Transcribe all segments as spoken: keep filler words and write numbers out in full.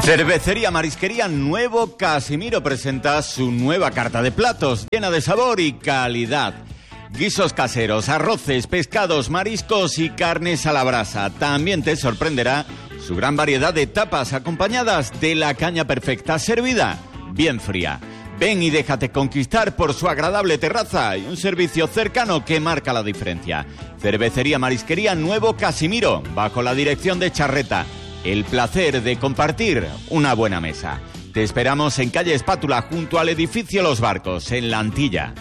Cervecería Marisquería Nuevo Casimiro presenta su nueva carta de platos, llena de sabor y calidad. Guisos caseros, arroces, pescados, mariscos y carnes a la brasa. También te sorprenderá su gran variedad de tapas acompañadas de la caña perfecta servida, bien fría. Ven y déjate conquistar por su agradable terraza y un servicio cercano que marca la diferencia. Cervecería Marisquería Nuevo Casimiro, bajo la dirección de Charreta. El placer de compartir una buena mesa. Te esperamos en calle Espátula, junto al edificio Los Barcos, en La Antilla.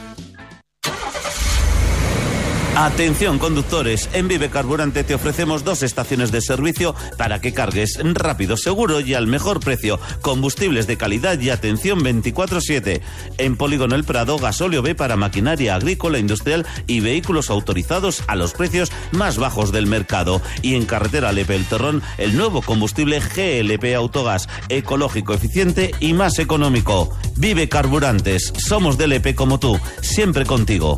Atención conductores, en Vive Carburante te ofrecemos dos estaciones de servicio para que cargues rápido, seguro y al mejor precio. Combustibles de calidad y atención veinticuatro siete. En Polígono El Prado, gasóleo B para maquinaria agrícola, industrial y vehículos autorizados a los precios más bajos del mercado. Y en Carretera Lepe El Terrón, el nuevo combustible G L P Autogas, ecológico, eficiente y más económico. Vive Carburantes, somos de Lepe como tú, siempre contigo.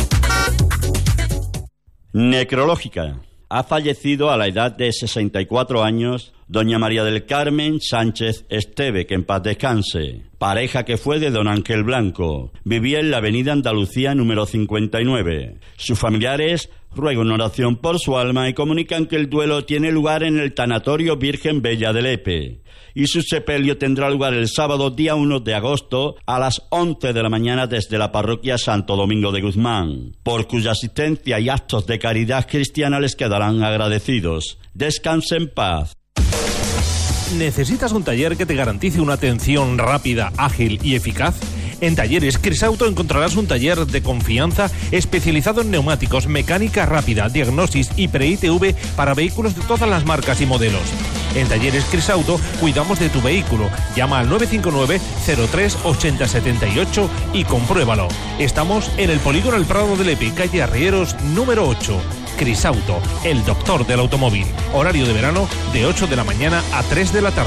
Necrológica. Ha fallecido a la edad de sesenta y cuatro años doña María del Carmen Sánchez Esteve, que en paz descanse. Pareja que fue de don Ángel Blanco. Vivía en la avenida Andalucía número cincuenta y nueve. Sus familiares ruegan oración por su alma y comunican que el duelo tiene lugar en el Tanatorio Virgen Bella de Lepe. Y su sepelio tendrá lugar el sábado día uno de agosto a las once de la mañana desde la parroquia Santo Domingo de Guzmán, por cuya asistencia y actos de caridad cristiana les quedarán agradecidos. Descanse en paz. ¿Necesitas un taller que te garantice una atención rápida, ágil y eficaz? En Talleres Crisauto encontrarás un taller de confianza especializado en neumáticos, mecánica rápida, diagnosis y pre-I T V para vehículos de todas las marcas y modelos. En Talleres Crisauto cuidamos de tu vehículo. Llama al nueve cinco nueve, cero tres, ocho cero siete ocho y compruébalo. Estamos en el Polígono El Prado de Lepe, calle Arrieros número ocho. Crisauto, el doctor del automóvil. Horario de verano de ocho de la mañana a tres de la tarde.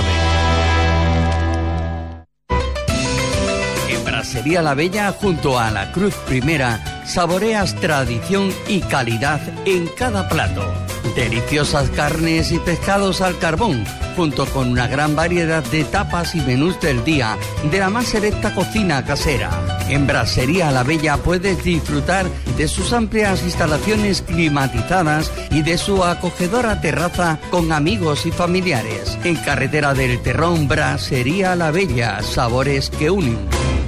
En Brasería La Bella, junto a la Cruz Primera, saboreas tradición y calidad en cada plato. Deliciosas carnes y pescados al carbón, junto con una gran variedad de tapas y menús del día de la más selecta cocina casera. En Brasería La Bella puedes disfrutar de sus amplias instalaciones climatizadas y de su acogedora terraza con amigos y familiares. En Carretera del Terrón, Brasería La Bella, sabores que unen.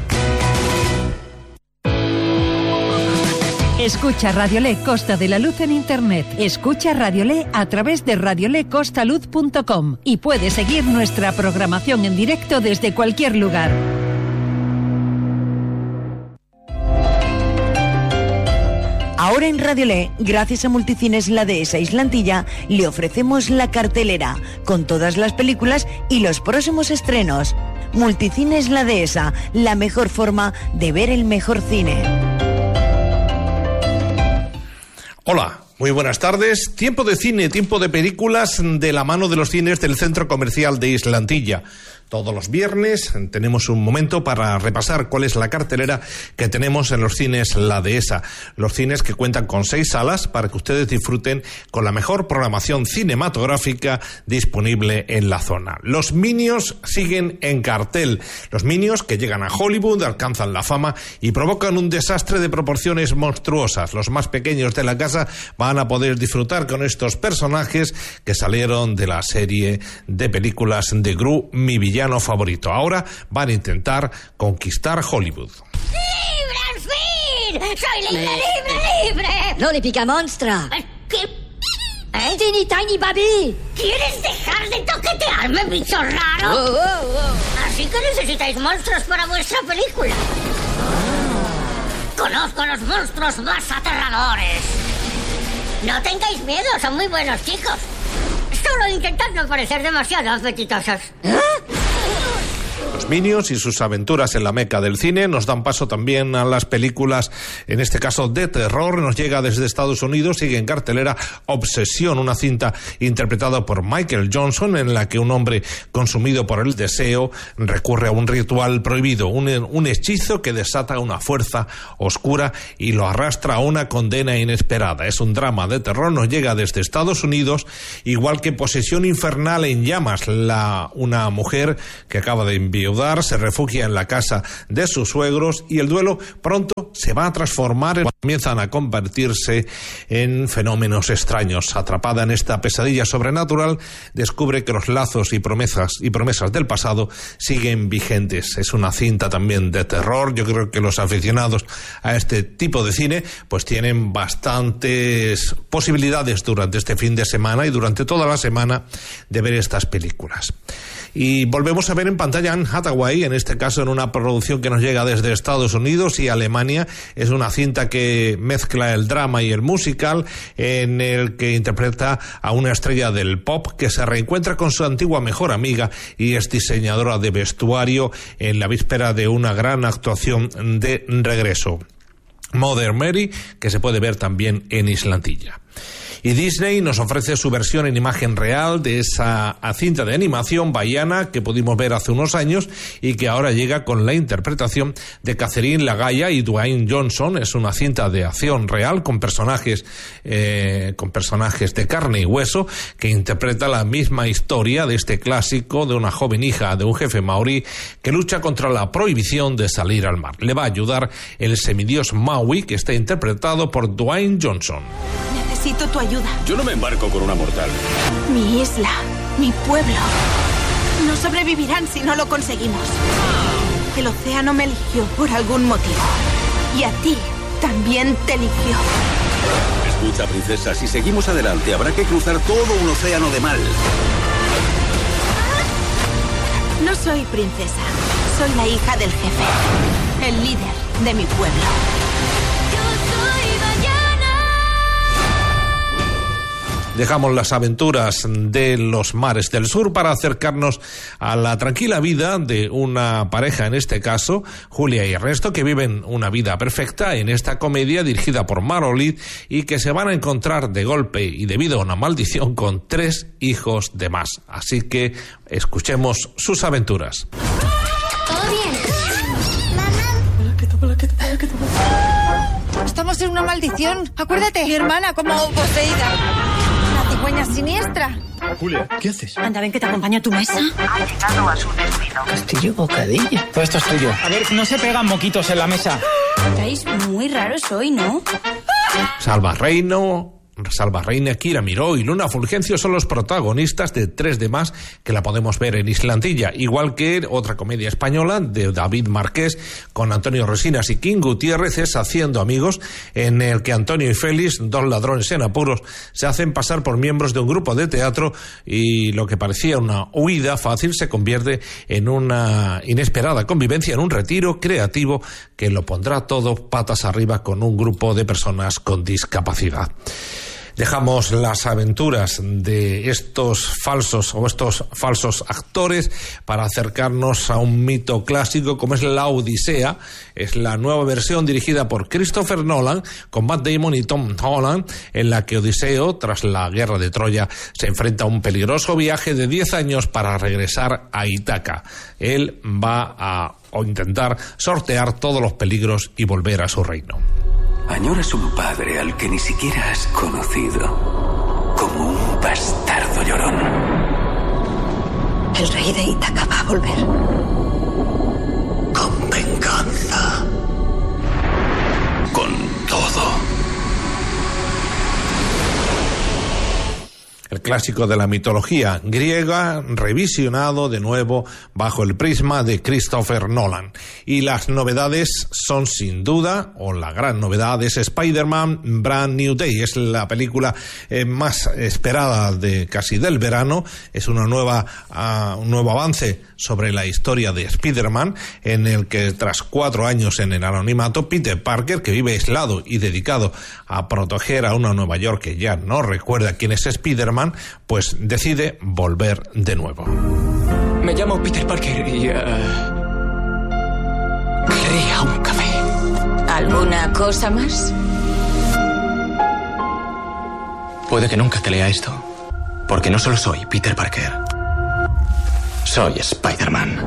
Escucha Radiolé Costa de la Luz en Internet. Escucha Radiolé a través de radiolé costa luz punto com y puedes seguir nuestra programación en directo desde cualquier lugar. Ahora en Radiolé, gracias a Multicines La Dehesa Islantilla, le ofrecemos la cartelera con todas las películas y los próximos estrenos. Multicines La Dehesa, la mejor forma de ver el mejor cine. Hola, muy buenas tardes. Tiempo de cine, tiempo de películas de la mano de los cines del Centro Comercial de Islantilla. Todos los viernes tenemos un momento para repasar cuál es la cartelera que tenemos en los cines La Dehesa. Los cines que cuentan con seis salas para que ustedes disfruten con la mejor programación cinematográfica disponible en la zona. Los Minions siguen en cartel. Los Minions que llegan a Hollywood, alcanzan la fama y provocan un desastre de proporciones monstruosas. Los más pequeños de la casa van a poder disfrutar con estos personajes que salieron de la serie de películas de Gru, mi villano favorito. Ahora van a intentar conquistar Hollywood. ¡Libre, al fin! ¡Soy libre, libre, libre! No le pica monstra. ¿Qué? ¿Eh? Teeny tiny baby. ¿Quieres dejar de toquetearme, bicho raro? Oh, oh, oh. Así que necesitáis monstruos para vuestra película. Oh. Conozco los monstruos más aterradores. No tengáis miedo, son muy buenos chicos. Solo intentad no parecer demasiado apetitosos. ¿Eh? Los Minions y sus aventuras en la meca del cine nos dan paso también a las películas, en este caso de terror. Nos llega desde Estados Unidos, sigue en cartelera Obsesión, una cinta interpretada por Michael Johnson en la que un hombre consumido por el deseo recurre a un ritual prohibido, un, un hechizo que desata una fuerza oscura y lo arrastra a una condena inesperada. Es un drama de terror, nos llega desde Estados Unidos, igual que Posesión infernal en llamas. La, una mujer que acaba de enviudar se refugia en la casa de sus suegros y el duelo pronto se va a transformar, comienzan a convertirse en fenómenos extraños. Atrapada en esta pesadilla sobrenatural, descubre que los lazos y promesas y promesas del pasado siguen vigentes. Es una cinta también de terror. Yo creo que los aficionados a este tipo de cine pues tienen bastantes posibilidades durante este fin de semana y durante toda la semana de ver estas películas. Y volvemos a ver en pantalla Anne Hathaway, en este caso en una producción que nos llega desde Estados Unidos y Alemania. Es una cinta que mezcla el drama y el musical, en el que interpreta a una estrella del pop que se reencuentra con su antigua mejor amiga y es diseñadora de vestuario en la víspera de una gran actuación de regreso. Mother Mary, que se puede ver también en Islantilla. Y Disney nos ofrece su versión en imagen real de esa cinta de animación Baiana que pudimos ver hace unos años y que ahora llega con la interpretación de Catherine Lagaya y Dwayne Johnson. Es una cinta de acción real con personajes eh, con personajes de carne y hueso que interpreta la misma historia de este clásico de una joven hija de un jefe maorí que lucha contra la prohibición de salir al mar. Le va a ayudar el semidios Maui, que está interpretado por Dwayne Johnson. Necesito tu ayuda. Yo no me embarco con una mortal. Mi isla, mi pueblo, no sobrevivirán si no lo conseguimos. El océano me eligió por algún motivo. Y a ti también te eligió. Escucha, princesa, si seguimos adelante habrá que cruzar todo un océano de mal. No soy princesa, soy la hija del jefe, el líder de mi pueblo. Dejamos las aventuras de los mares del sur para acercarnos a la tranquila vida de una pareja, en este caso, Julia y Ernesto, que viven una vida perfecta en esta comedia dirigida por Marolid y que se van a encontrar de golpe y debido a una maldición con tres hijos de más. Así que escuchemos sus aventuras. ¿Todo bien? Estamos en una maldición. Acuérdate, mi hermana como poseída. Una cigüeña siniestra. Julia, ¿qué haces? Anda, ven que te acompaño a tu mesa. Ha llegado a su destino. Castillo Bocadillo. Todo esto es tuyo. A ver, no se pegan moquitos en la mesa. Estáis muy raros hoy, ¿no? Salva Reino, Salva Reina, Kira Miró y Luna Fulgencio son los protagonistas de Tres de Más, que la podemos ver en Islantilla, igual que otra comedia española de David Marqués con Antonio Resinas y King Gutiérrez, es Haciendo Amigos, en el que Antonio y Félix, dos ladrones en apuros, se hacen pasar por miembros de un grupo de teatro y lo que parecía una huida fácil se convierte en una inesperada convivencia, en un retiro creativo que lo pondrá todo patas arriba con un grupo de personas con discapacidad. Dejamos las aventuras de estos falsos o estos falsos actores para acercarnos a un mito clásico como es La Odisea. Es la nueva versión dirigida por Christopher Nolan con Matt Damon y Tom Holland, en la que Odiseo, tras la guerra de Troya, se enfrenta a un peligroso viaje de diez años para regresar a Ítaca. Él va a o intentar sortear todos los peligros y volver a su reino. Añoras un padre al que ni siquiera has conocido, como un bastardo llorón. El rey de Ítaca va a volver. Con venganza. Con todo. El clásico de la mitología griega, revisionado de nuevo bajo el prisma de Christopher Nolan. Y las novedades son sin duda, o la gran novedad es Spider-Man Brand New Day. Es la película eh, más esperada de casi del verano. Es una nueva, uh, un nuevo avance sobre la historia de Spider-Man, en el que tras cuatro años en el anonimato, Peter Parker, que vive aislado y dedicado a proteger a una Nueva York que ya no recuerda quién es Spider-Man, pues decide volver de nuevo. Me llamo Peter Parker y... Uh, querría un café. ¿Alguna cosa más? Puede que nunca te lea esto, porque no solo soy Peter Parker. Soy Spider-Man.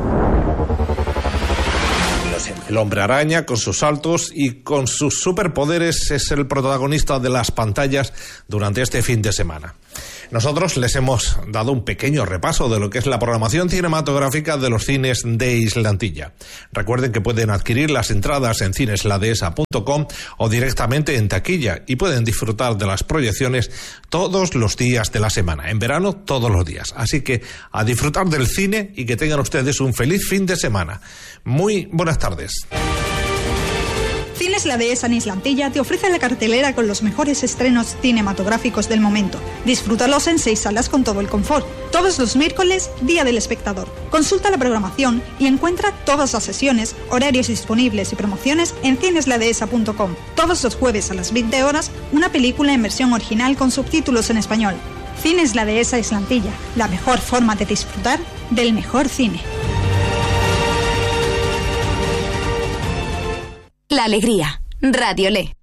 El hombre araña, con sus saltos y con sus superpoderes, es el protagonista de las pantallas durante este fin de semana. Nosotros les hemos dado un pequeño repaso de lo que es la programación cinematográfica de los cines de Islantilla. Recuerden que pueden adquirir las entradas en cines la dehesa punto com o directamente en taquilla y pueden disfrutar de las proyecciones todos los días de la semana. En verano, todos los días. Así que a disfrutar del cine y que tengan ustedes un feliz fin de semana. Muy buenas tardes. Cines La Dehesa en Islantilla te ofrece la cartelera con los mejores estrenos cinematográficos del momento. Disfrútalos en seis salas con todo el confort. Todos los miércoles, Día del Espectador. Consulta la programación y encuentra todas las sesiones, horarios disponibles y promociones en cines la dehesa punto com. Todos los jueves a las veinte horas, una película en versión original con subtítulos en español. Cines La Dehesa Islantilla, la mejor forma de disfrutar del mejor cine. La alegría. Radio Le.